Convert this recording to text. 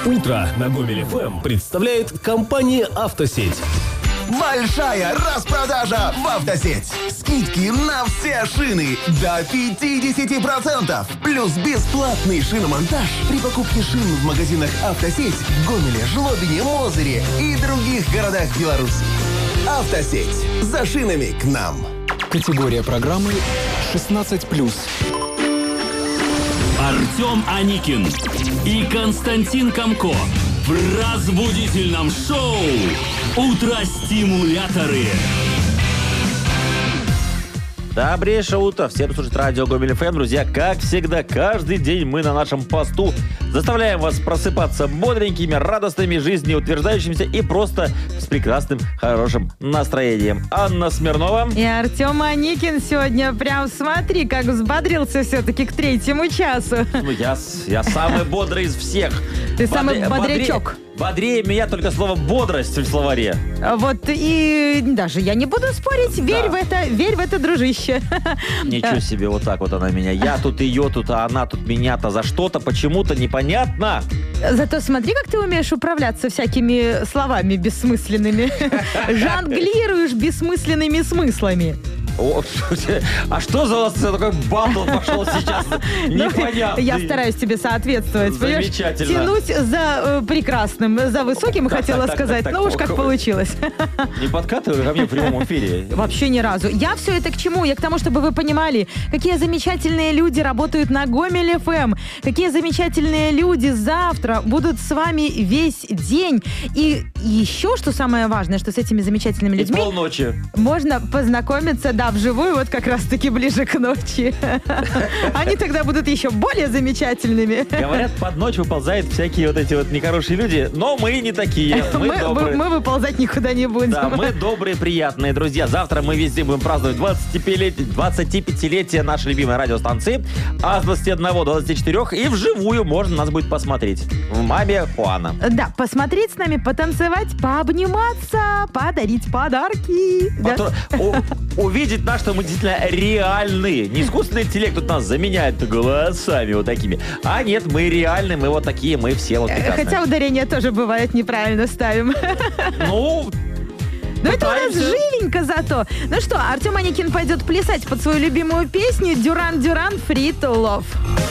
Утро на Гомель ФМ представляет компания «Автосеть». Большая распродажа в «Автосеть». Скидки на все шины до 50%. Плюс бесплатный шиномонтаж при покупке шин в магазинах «Автосеть» в Гомеле, Жлобине, Мозыре и других городах Беларуси. «Автосеть». За шинами к нам. Категория программы 16+. Артем Аникин и Константин Комко в разбудительном шоу «Утро-стимуляторы». Добрейшее утро. Всем слушать радио Гомель ФМ. Друзья, как всегда, каждый день мы на нашем посту заставляем вас просыпаться бодренькими, радостными, жизнеутверждающимися и просто с прекрасным, хорошим настроением. Анна Смирнова. И Артем Аникин сегодня прям смотри, как взбодрился все-таки к 3-му часу. Ну, я самый бодрый из всех. Ты самый бодрячок. Бодрее меня только слово «бодрость» в словаре. Вот и даже я не буду спорить. Верь в это, дружище. Ничего себе, вот так вот она меня. Я тут ее, тут, а она тут меня-то за что-то почему-то непонятно. Зато смотри, как ты умеешь управляться всякими словами бессмысленными. Жонглируешь бессмысленными смыслами. А что за такой батл пошел сейчас? Непонятно. Я стараюсь тебе соответствовать. Замечательно. Тянуть за прекрасным, за высоким, хотела сказать. Но уж как получилось. Не подкатывай ко мне в прямом эфире. Вообще ни разу. Я все это к чему? Я к тому, чтобы вы понимали, какие замечательные люди работают на Гомель ФМ. Какие замечательные люди завтра будут с вами весь день. И еще, что самое важное, что с этими замечательными людьми... И полночи. Можно познакомиться, да, вживую, вот как раз-таки ближе к ночи. Они тогда будут еще более замечательными. Говорят, под ночь выползают всякие вот эти вот нехорошие люди, но мы не такие. Мы выползать никуда не будем. Да, мы добрые, приятные друзья. Завтра мы везде будем праздновать 25-летие нашей любимой радиостанции. А с 21 до 24 и вживую можно нас будет посмотреть. В МАБе Хуана. Да, посмотреть с нами, потанцевать, пообниматься, подарить подарки. Увидеть нас, что мы действительно реальные. Не искусственный интеллект тут нас заменяет голосами вот такими. А нет, мы реальные, мы вот такие, мы все вот прекрасные. Хотя ударение тоже бывает неправильно ставим. Ну это у нас живенько зато. Ну что, Артем Аникин пойдет плясать под свою любимую песню «Дюран Дюран Free to Love».